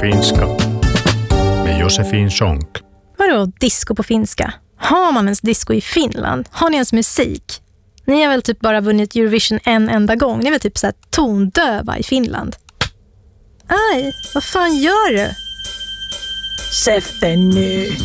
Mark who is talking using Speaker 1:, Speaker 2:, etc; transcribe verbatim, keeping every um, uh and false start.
Speaker 1: finska med Josefin Sonck.
Speaker 2: Vadå disco på finska? Har man ens disco i Finland? Har ni ens musik? Ni har väl typ bara vunnit Eurovision en enda gång. Ni är väl typ så här tondöva i Finland. Aj, vad fan gör du?
Speaker 3: Sätt dig nu.